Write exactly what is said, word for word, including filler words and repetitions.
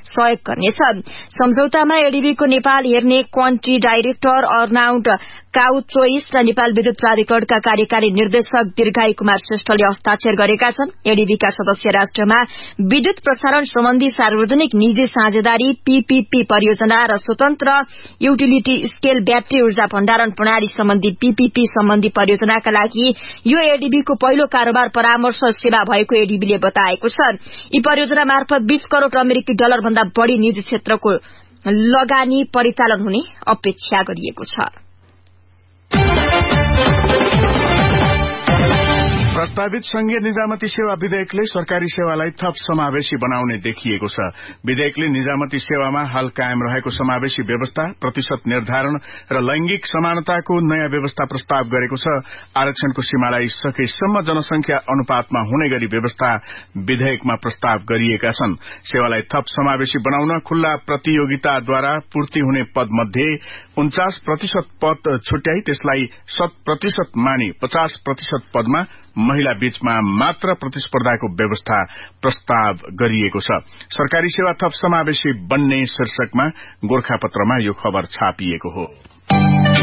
सहयोग गर्नेछ। सम्झौतामा एडीबीको नेपाल हेर्ने कन्ट्री डाइरेक्टर अर्नाउड काउचोइस र नेपाल विद्युत प्राधिकरणका कार्यकारी निर्देशक दीर्घायु कुमार श्रेष्ठले हस्ताक्षर गरेका छन्। एडीबीका सदस्य राष्ट्रमा विद्युत प्रसारण सम्बन्धी सार्वजनिक निजी साझेदारी पीपीपी परियोजना र स्वतन्त्र युटिलिटी स्केल ब्याट्री ऊर्जा भण्डारण प्रणाली सम्बन्धी पीपीपी सम्बन्धी परियोजनाका लागि यो एडीबीको पहिलो कारोबार परामर्श सेवा भएको एडीबीले बताएको छ। यी परियोजना मार्फत बीस करोड़ अमेरिकी डलर भन्दा बढ़ी निजी क्षेत्रको लगानी परिचालन हुने अपेक्षा गरिएको छ। प्रस्तावित संघीय निजामती सेवा विधेयकले सरकारी सेवालाई थप समावेशी बनाउने देखिएको छ। विधेयकले निजामती सेवामा हाल कायम रहेको समावेशी व्यवस्था, प्रतिशत निर्धारण र लैंगिक समानताको नयाँ व्यवस्था प्रस्ताव गरेको छ। आरक्षणको सीमालाई सकेसम्म जनसंख्या अनुपातमा हुने गरी व्यवस्था विधेयकमा प्रस्ताव गरिएका छन्। सेवालाई थप समावेशी बनाउन खुल्ला प्रतियोगिताद्वारा पूर्ति हुने पद मध्ये उन्चास प्रतिशत पद छुट्याई त्यसलाई शत प्रतिशत मानि पचास प्रतिशत पदमा महिला बीचमा मात्र प्रतिस्पर्धाको व्यवस्था प्रस्ताव गरिएको छ। सरकारी सेवा थप समावेशी बन्ने शीर्षकमा गोरखापत्रमा यो खबर छापिएको हो।